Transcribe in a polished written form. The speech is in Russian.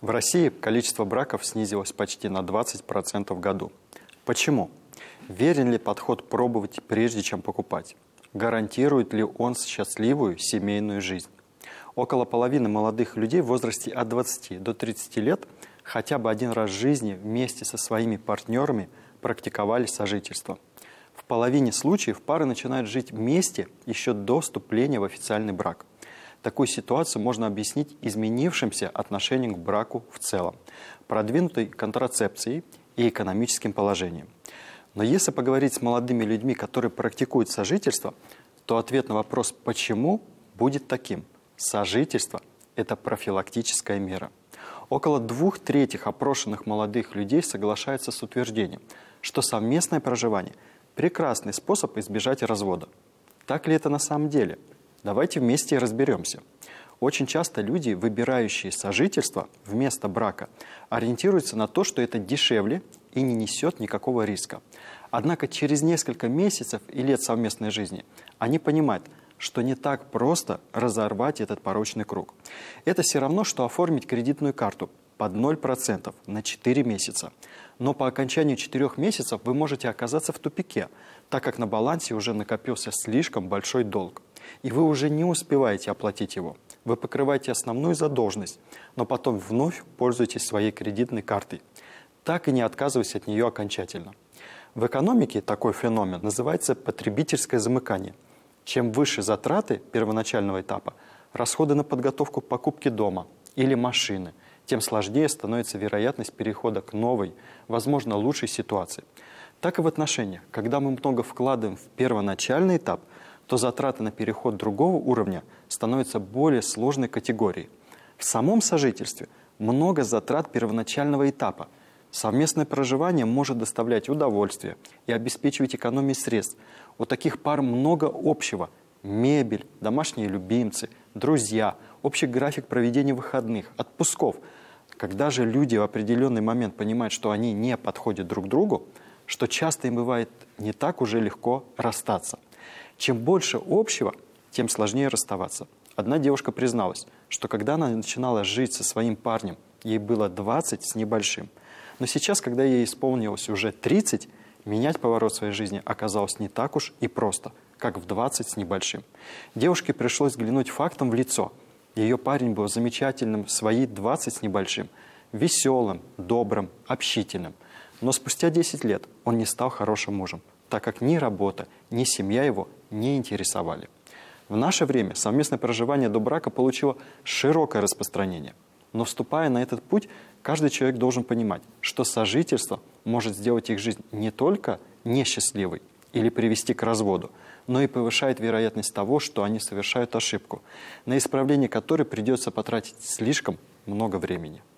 В России количество браков снизилось почти на 20% в году. Почему? Верен ли подход пробовать прежде, чем покупать? Гарантирует ли он счастливую семейную жизнь? Около половины молодых людей в возрасте от 20 до 30 лет хотя бы один раз в жизни вместе со своими партнерами практиковали сожительство. В половине случаев пары начинают жить вместе еще до вступления в официальный брак. Такую ситуацию можно объяснить изменившимся отношением к браку в целом, продвинутой контрацепцией и экономическим положением. Но если поговорить с молодыми людьми, которые практикуют сожительство, то ответ на вопрос «почему?» будет таким. Сожительство – это профилактическая мера. Около 2/3 опрошенных молодых людей соглашаются с утверждением, что совместное проживание – прекрасный способ избежать развода. Так ли это на самом деле? Давайте вместе разберемся. Очень часто люди, выбирающие сожительство вместо брака, ориентируются на то, что это дешевле и не несет никакого риска. Однако через несколько месяцев и лет совместной жизни они понимают, что не так просто разорвать этот порочный круг. Это все равно, что оформить кредитную карту под 0% на 4 месяца. Но по окончанию 4 месяцев вы можете оказаться в тупике, так как на балансе уже накопился слишком большой долг. И вы уже не успеваете оплатить его. Вы покрываете основную задолженность, но потом вновь пользуетесь своей кредитной картой, так и не отказываясь от нее окончательно. В экономике такой феномен называется потребительское замыкание. Чем выше затраты первоначального этапа, расходы на подготовку к покупке дома или машины, тем сложнее становится вероятность перехода к новой, возможно, лучшей ситуации. Так и в отношениях. Когда мы много вкладываем в первоначальный этап, то затраты на переход другого уровня становятся более сложной категорией. В самом сожительстве много затрат первоначального этапа. Совместное проживание может доставлять удовольствие и обеспечивать экономию средств. У таких пар много общего. Мебель, домашние любимцы, друзья, общий график проведения выходных, отпусков. Когда же люди в определенный момент понимают, что они не подходят друг другу, что часто им бывает не так уже легко расстаться. Чем больше общего, тем сложнее расставаться. Одна девушка призналась, что когда она начинала жить со своим парнем, ей было 20 с небольшим. Но сейчас, когда ей исполнилось уже 30, менять поворот своей жизни оказалось не так уж и просто, как в 20 с небольшим. Девушке пришлось взглянуть фактом в лицо. Ее парень был замечательным в свои 20 с небольшим, веселым, добрым, общительным. Но спустя 10 лет он не стал хорошим мужем, так как ни работа, ни семья его не интересовали. В наше время совместное проживание до брака получило широкое распространение. Но вступая на этот путь, каждый человек должен понимать, что сожительство может сделать их жизнь не только несчастливой или привести к разводу, но и повышает вероятность того, что они совершают ошибку, на исправление которой придется потратить слишком много времени.